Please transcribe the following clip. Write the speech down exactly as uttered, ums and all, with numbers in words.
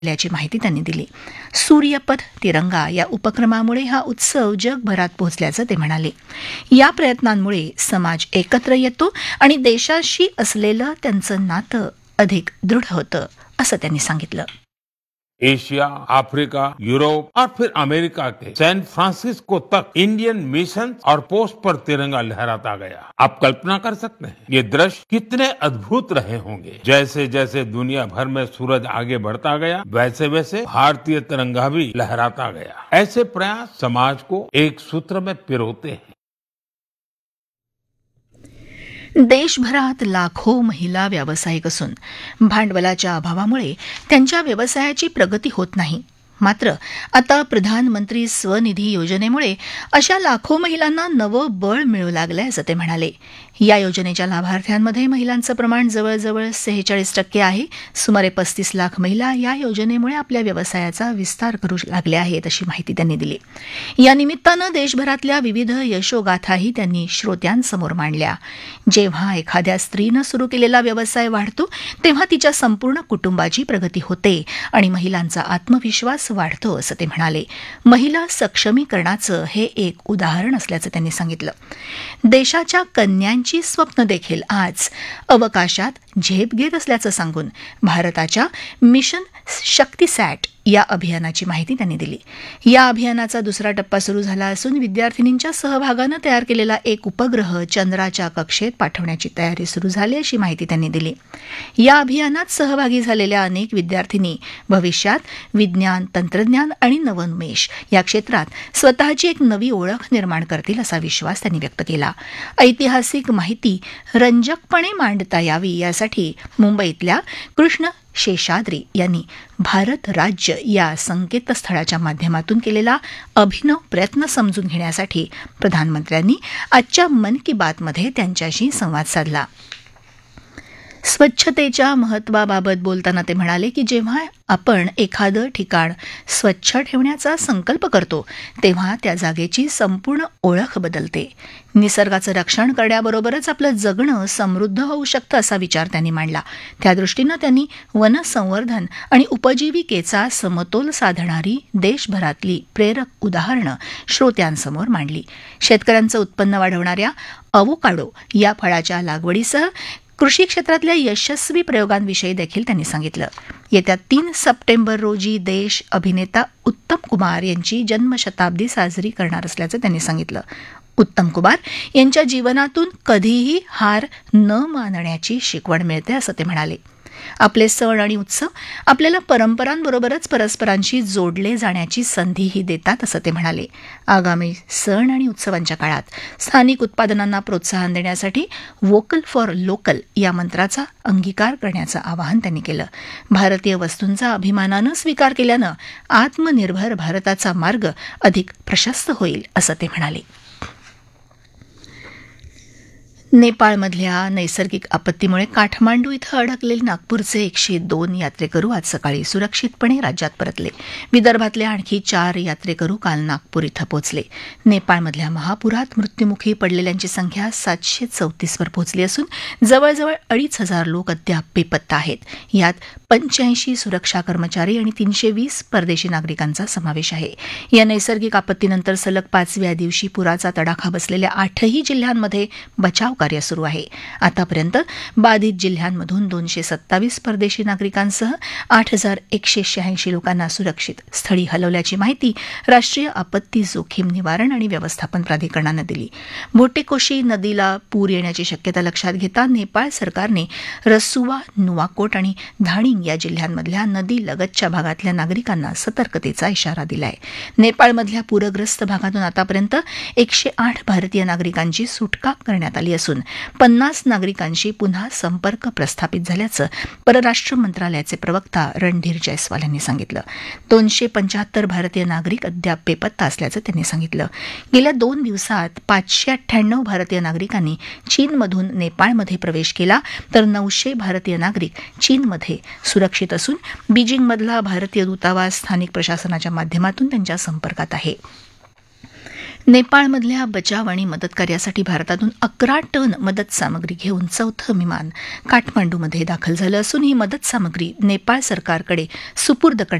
ल्याची माहिती त्यांनी दिली. सूर्यपथ तिरंगा या उपक्रमामुळे हा उत्सव जगभरात पोहोचल्याचं ते म्हणाले. या प्रयत्नांमुळे समाज एकत्र येतो आणि देशाशी असलेलं त्यांचं नातं अधिक दृढ होतं, असं त्यांनी सांगितलं. एशिया, अफ्रीका, यूरोप और फिर अमेरिका के सैन फ्रांसिस्को तक इंडियन मिशन और पोस्ट पर तिरंगा लहराता गया. आप कल्पना कर सकते हैं ये दृश्य कितने अद्भुत रहे होंगे. जैसे जैसे दुनिया भर में सूरज आगे बढ़ता गया, वैसे वैसे भारतीय तिरंगा भी लहराता गया. ऐसे प्रयास समाज को एक सूत्र में पिरोते हैं. देशभरात लाखो महिला व्यावसायिक असून भांडवलाच्या अभावामुळे त्यांच्या व्यवसायाची प्रगती होत नाही. मात्र आता प्रधानमंत्री स्वनिधी योजनेमुळे अशा लाखो महिलांना नवं बळ मिळू लागलंय, असं ते म्हणाले. या योजनेच्या लाभार्थ्यांमध्ये महिलांचं प्रमाण जवळजवळ सेहेचाळीस टक्के आहे. सुमारे पस्तीस लाख महिला या योजनेमुळे आपल्या व्यवसायाचा विस्तार करू लागल्या आहेत, अशी माहिती त्यांनी दिली. या निमित्तानं देशभरातल्या विविध यशोगाथाही त्यांनी श्रोत्यांसमोर मांडल्या. जेव्हा एखाद्या स्त्रीनं सुरू केलेला व्यवसाय वाढतो तेव्हा तिच्या संपूर्ण कुटुंबाची प्रगती होते आणि महिलांचा आत्मविश्वास वाढतो, असं ते म्हणाले. महिला सक्षमीकरणाचं हे एक उदाहरण असल्याचं त्यांनी सांगितलं. देशाच्या कन्यांची स्वप्न देखील आज अवकाशात झेप घेत असल्याचं सांगून भारताच्या मिशन शक्तिसॅट या अभियानाची माहिती त्यांनी दिली. या अभियानाचा दुसरा टप्पा सुरू झाला असून विद्यार्थिनींच्या सहभागानं तयार केलेला एक उपग्रह चंद्राच्या कक्षेत पाठवण्याची तयारी सुरू झाली, अशी माहिती त्यांनी दिली. या अभियानात सहभागी झालेल्या अनेक विद्यार्थिनी भविष्यात विज्ञान, तंत्रज्ञान आणि नवोन्मेष या क्षेत्रात स्वतःची एक नवी ओळख निर्माण करतील, असा विश्वास त्यांनी व्यक्त केला. ऐतिहासिक माहिती रंजकपणे मांडता यावी यासाठी मुंबईतल्या कृष्ण शेषाद्री यांनी भारत राज्य या संकेतस्थळाच्या माध्यमातून केलेला अभिनव प्रयत्न समजून घेण्यासाठी प्रधानमंत्र्यांनी आजच्या मन की बातमध्ये त्यांच्याशी संवाद साधला. स्वच्छतेच्या महत्वाबाबत बोलताना ते म्हणाले की जेव्हा आपण एखादं ठिकाण स्वच्छ ठेवण्याचा संकल्प करतो तेव्हा त्या जागेची संपूर्ण ओळख बदलते. निसर्गाचं रक्षण करण्याबरोबरच आपलं जगणं समृद्ध होऊ शकतं, असा विचार त्यांनी मांडला. त्यादृष्टीनं त्यांनी वनसंवर्धन आणि उपजीविकेचा समतोल साधणारी देशभरातली प्रेरक उदाहरणं श्रोत्यांसमोर मांडली. शेतकऱ्यांचं उत्पन्न वाढवणाऱ्या अवोकाडो या फळाच्या लागवडीसह कृषी क्षेत्रातल्या यशस्वी प्रयोगांविषयी देखील त्यांनी सांगितलं. येत्या तीन सप्टेंबर रोजी देश अभिनेता उत्तम कुमार यांची जन्मशताब्दी साजरी करणार असल्याचं त्यांनी सांगितलं. उत्तम कुमार यांच्या जीवनातून कधीही हार न मानण्याची शिकवण मिळते, असं ते म्हणाले. आपले सण आणि उत्सव आपल्याला परंपरांबरोबरच परस्परांशी जोडले जाण्याची संधीही देतात, असं ते म्हणाले. आगामी सण आणि उत्सवांच्या काळात स्थानिक उत्पादनांना प्रोत्साहन देण्यासाठी वोकल फॉर लोकल या मंत्राचा अंगीकार करण्याचं आवाहन त्यांनी केलं. भारतीय वस्तूंचा अभिमानानं स्वीकार केल्यानं आत्मनिर्भर भारताचा मार्ग अधिक प्रशस्त होईल, असं ते म्हणाले. नेपाळमधल्या नैसर्गिक आपत्तीमुळे काठमांडू इथं अडकलेले नागपूरचे एकशे दोन यात्रेकरू आज सकाळी सुरक्षितपणे राज्यात परतले. विदर्भातले आणखी चार यात्रेकरू काल नागपूर इथं पोहोचले. नेपाळमधल्या महापुरात मृत्युमुखी पडलेल्यांची संख्या सातशे चौतीसवर पोहोचली असून जवळजवळ अडीच हजार लोक अद्याप बेपत्ता आहेत. यात पंच्याऐंशी सुरक्षा कर्मचारी आणि तीनशे वीस परदेशी नागरिकांचा समावेश आहे. या नैसर्गिक आपत्तीनंतर सलग पाचव्या दिवशी पुराचा तडाखा बसलेल्या आठही जिल्ह्यांमध्ये बचाव कार्य सुरू आहे. आतापर्यंत बाधित जिल्ह्यांमधून दोनशे सत्तावीस परदेशी नागरिकांसह आठ हजार एकशे शहाऐंशी लोकांना सुरक्षित स्थळी हलवल्याची माहिती राष्ट्रीय आपत्ती जोखीम निवारण आणि व्यवस्थापन प्राधिकरणानं दिली. भोटेकोशी नदीला पूर येण्याची शक्यता लक्षात घेता नेपाळ सरकारने रसुवा, नुवाकोट आणि धाणिंग या जिल्ह्यांमधल्या नदी लगतच्या भागातल्या नागरिकांना सतर्कतेचा इशारा दिलाय. नेपाळमधल्या पूरग्रस्त भागातून आतापर्यंत एकशे आठ भारतीय नागरिकांची सुटका करण्यात आली असून पन्नास नागरिकांशी पुन्हा संपर्क प्रस्थापित झाल्याचं परराष्ट्र मंत्रालयाचे प्रवक्ता रणधीर जयस्वाल यांनी सांगितलं. दोनशे पंच्याहत्तर भारतीय नागरिक अद्याप बेपत्ता असल्याचं त्यांनी सांगितलं. गेल्या दोन दिवसात पाचशे अठ्ठ्याण्णव भारतीय नागरिकांनी चीनमधून नेपाळमध्ये प्रवेश केला तर नऊशे भारतीय नागरिक चीनमध्ये सुरक्षित असून बीजिंगमधला भारतीय दूतावास स्थानिक प्रशासनाच्या माध्यमातून त्यांच्या संपर्कात आहे. नेपाळमधल्या बचाव आणि मदत कार्यासाठी भारतातून अकरा टन मदत सामग्री घेऊन चौथं विमान काठमांडूमध्ये दाखल झालं असून ही मदत सामग्री नेपाळ सरकारकडे सुपूर्द